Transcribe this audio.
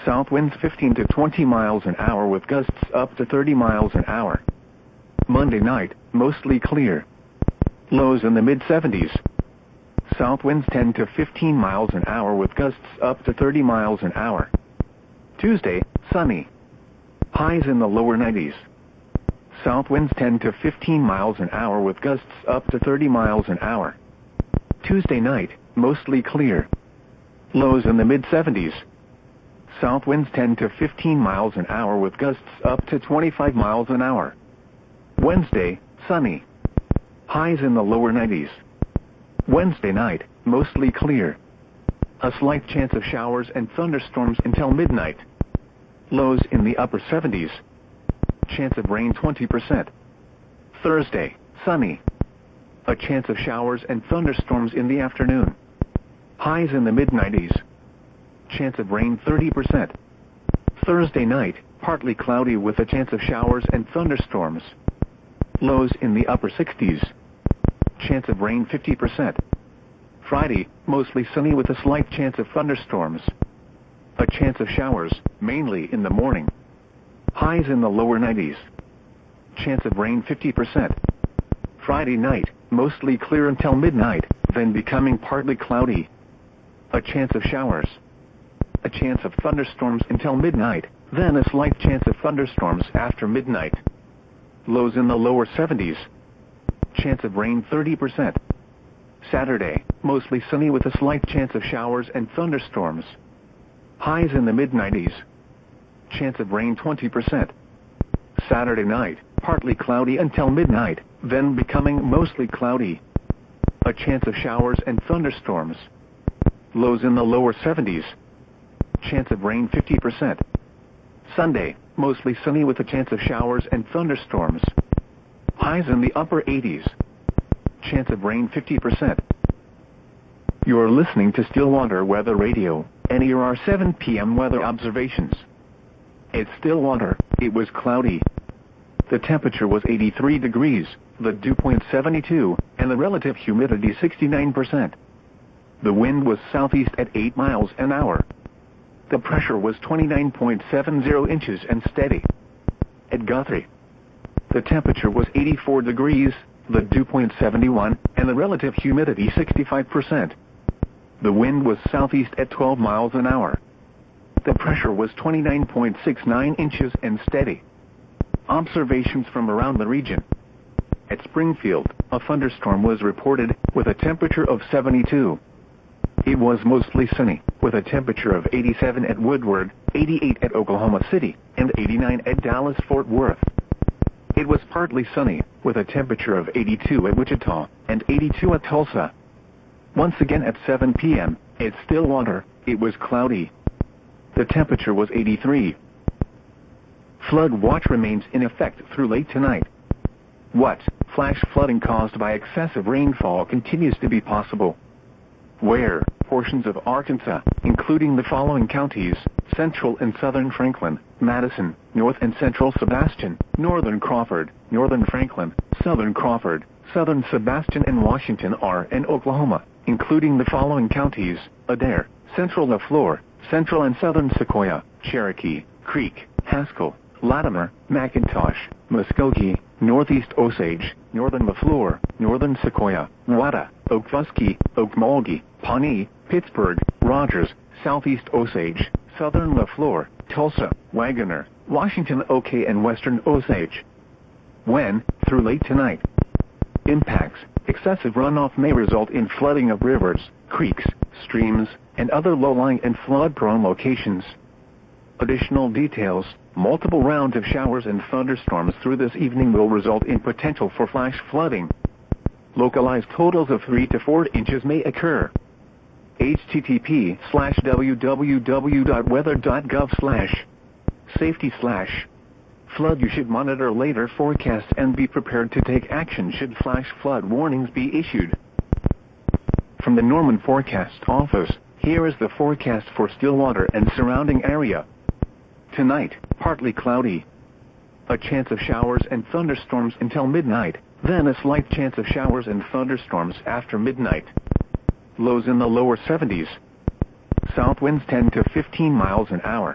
South winds 15 to 20 miles an hour with gusts up to 30 miles an hour. Monday night, mostly clear. Lows in the mid-70s. South winds 10 to 15 miles an hour with gusts up to 30 miles an hour. Tuesday, sunny. Highs in the lower 90s. South winds 10 to 15 miles an hour with gusts up to 30 miles an hour. Tuesday night, mostly clear. Lows in the mid-70s. South winds 10 to 15 miles an hour with gusts up to 25 miles an hour. Wednesday, sunny. Highs in the lower 90s. Wednesday night, mostly clear. A slight chance of showers and thunderstorms until midnight. Lows in the upper 70s. Chance of rain 20%. Thursday, sunny. A chance of showers and thunderstorms in the afternoon. Highs in the mid-90s. Chance of rain 30%. Thursday night, partly cloudy with a chance of showers and thunderstorms. Lows in the upper 60s. Chance of rain 50%. Friday, mostly sunny with a slight chance of thunderstorms. A chance of showers, mainly in the morning. Highs in the lower 90s. Chance of rain 50%. Friday night, mostly clear until midnight, then becoming partly cloudy. A chance of showers. A chance of thunderstorms until midnight, then a slight chance of thunderstorms after midnight. Lows in the lower 70s. Chance of rain 30%. Saturday, mostly sunny with a slight chance of showers and thunderstorms. Highs in the mid-90s. Chance of rain 20%. Saturday night, partly cloudy until midnight, then becoming mostly cloudy. A chance of showers and thunderstorms. Lows in the lower 70s. Chance of rain 50%. Sunday, mostly sunny with a chance of showers and thunderstorms. Highs in the upper 80s. Chance of rain 50%. You're listening to Stillwater Weather Radio, and here are 7 p.m. weather observations. At Stillwater, it was cloudy. The temperature was 83 degrees, the dew point 72, and the relative humidity 69%. The wind was southeast at 8 miles an hour. The pressure was 29.70 inches and steady. At Guthrie, the temperature was 84 degrees, the dew point 71, and the relative humidity 65%. The wind was southeast at 12 miles an hour. The pressure was 29.69 inches and steady. Observations from around the region. At Springfield, a thunderstorm was reported, with a temperature of 72. It was mostly sunny, with a temperature of 87 at Woodward, 88 at Oklahoma City, and 89 at Dallas-Fort Worth. It was partly sunny, with a temperature of 82 at Wichita, and 82 at Tulsa. Once again at 7 p.m., at Stillwater, it was cloudy. The temperature was 83. Flood watch remains in effect through late tonight. What? Flash flooding caused by excessive rainfall continues to be possible. Where? Portions of Arkansas, including the following counties: central and southern Franklin, Madison, north and central Sebastian, northern Crawford, northern Franklin, southern Crawford, southern Sebastian and Washington are in Oklahoma, including the following counties: Adair, central LaFleur, central and southern Sequoia, Cherokee, Creek, Haskell, Latimer, McIntosh, Muskogee, northeast Osage, northern LaFleur, northern Sequoia, Wada, Okfuskee, Okmulgee, Pawnee, Pittsburgh, Rogers, southeast Osage, southern LaFleur, Tulsa, Wagoner, Washington OK and western Osage. When? Through late tonight. Impacts. Excessive runoff may result in flooding of rivers, creeks, streams, and other low-lying and flood-prone locations. Additional details: multiple rounds of showers and thunderstorms through this evening will result in potential for flash flooding. Localized totals of 3 to 4 inches may occur. http://www.weather.gov/safety/ flood. You should monitor later forecasts and be prepared to take action should flash flood warnings be issued. From the Norman Forecast Office, here is the forecast for Stillwater and surrounding area. Tonight, partly cloudy. A chance of showers and thunderstorms until midnight, then a slight chance of showers and thunderstorms after midnight. Lows in the lower 70s. South winds 10 to 15 miles an hour.